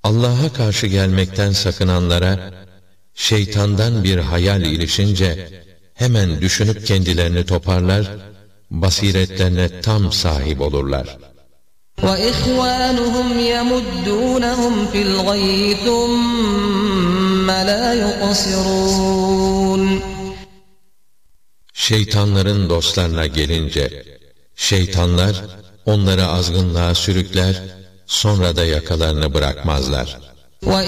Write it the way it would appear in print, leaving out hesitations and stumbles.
Allah'a karşı gelmekten sakınanlara, şeytandan bir hayal ilişince, hemen düşünüp kendilerini toparlar, basiretlerine tam sahip olurlar. وَإِخْوَانُهُمْ يَمُدُّونَهُمْ فِي الْغَيِّ ثُمَّ لَا يُقْصِرُونَ Şeytanların dostlarına gelince, şeytanlar onları azgınlığa sürükler, sonra da yakalarını bırakmazlar.